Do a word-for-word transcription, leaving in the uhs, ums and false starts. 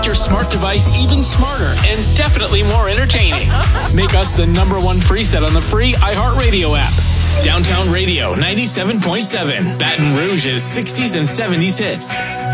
your smart device even smarter and definitely more entertaining. Make us the number one preset on the free iHeartRadio app. Downtown Radio ninety-seven point seven, Baton Rouge's sixties and seventies hits.